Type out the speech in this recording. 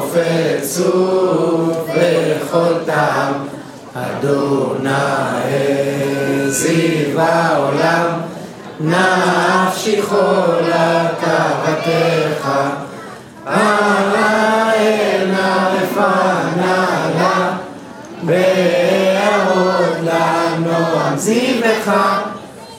נופת צוף וכל טעם, אדוני זיו העולם, נפשי חולה תאוותך, על האל נרפנה לה, בעוד לנועם זיווך,